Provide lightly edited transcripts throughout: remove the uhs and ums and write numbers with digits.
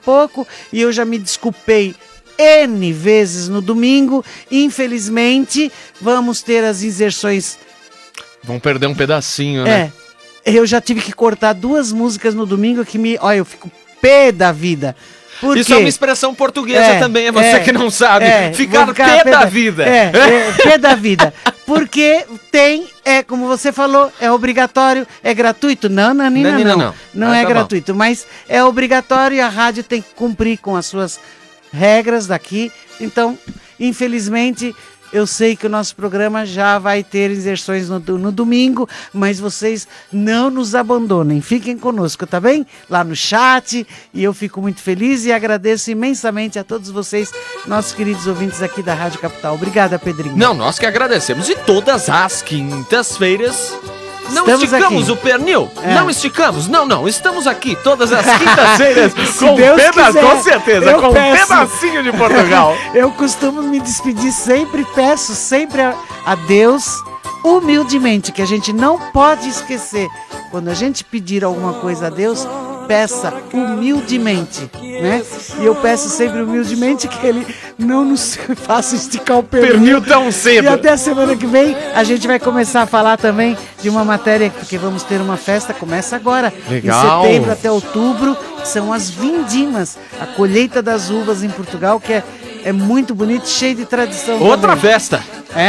pouco e eu já me desculpei N vezes no domingo. Infelizmente, vamos ter as inserções. Vão perder um pedacinho, né? Eu já tive que cortar 2 músicas no domingo que olha, eu fico pé da vida. Por Isso quê? é uma expressão portuguesa também, é você que não sabe. Ficar pé da vida. Pé da vida. Porque como você falou, é obrigatório, é gratuito. Não. Não é gratuito, mas é obrigatório e a rádio tem que cumprir com as suas regras daqui. Então, infelizmente, eu sei que o nosso programa já vai ter inserções no domingo, mas vocês não nos abandonem, fiquem conosco, tá bem? Lá no chat, e eu fico muito feliz e agradeço imensamente a todos vocês, nossos queridos ouvintes aqui da Rádio Capital. Obrigada, Pedrinho. Não, nós que agradecemos. E todas as quintas-feiras... Não Estamos esticamos aqui. O pernil? Não esticamos? Não. Estamos aqui todas as quintas-feiras com com certeza, com um pedacinho de Portugal. Eu costumo me despedir sempre, peço sempre a Deus, humildemente, que a gente não pode esquecer. Quando a gente pedir alguma coisa a Deus, peça humildemente, né? E eu peço sempre humildemente que Ele não nos faça esticar o pernil tão cedo. E até a semana que vem a gente vai começar a falar também de uma matéria, porque vamos ter uma festa, começa agora. Legal. Em setembro até outubro, são as vindimas, a colheita das uvas em Portugal, que é muito bonito, cheio de tradição. Outra também. festa.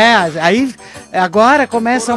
Aí agora começa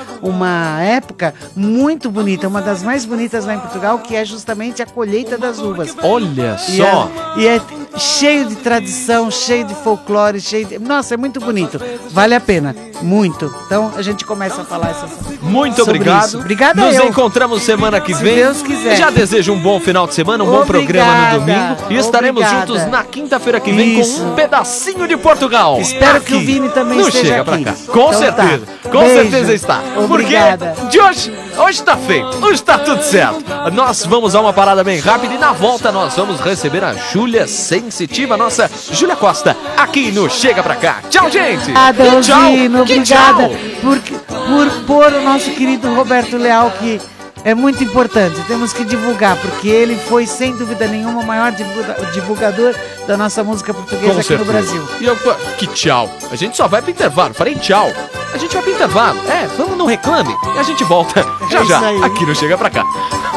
uma época muito bonita, uma das mais bonitas lá em Portugal, que é justamente a colheita das uvas. Olha só! E é cheio de tradição, cheio de folclore, Nossa, é muito bonito. Vale a pena, muito. Então a gente começa a falar muito obrigado. Isso. Obrigada. Nos encontramos semana que vem. Se Deus quiser. Já desejo um bom final de semana, bom programa no domingo. E estaremos juntos na quinta-feira que vem com um pedacinho de Portugal. Espero aqui. Que o Vini também Não esteja chega aqui. Pra cá. Com então certeza. Tá. Com Beijo. certeza está. Obrigada. Porque hoje tá feito. Hoje tá tudo certo. Nós vamos a uma parada bem rápida e na volta nós vamos receber a Júlia Sensitiva, nossa Júlia Costa, aqui no Chega Pra Cá. Tchau, gente. Adãozinho, obrigada por pôr o nosso querido Roberto Leal, que é muito importante. Temos que divulgar, porque ele foi, sem dúvida nenhuma, o maior divulgador da nossa música portuguesa aqui no Brasil. E que tchau. A gente só vai pro intervalo. Falei tchau. A gente vai pro intervalo. Vamos, não reclame. E a gente volta já, aqui no Chega Pra Cá.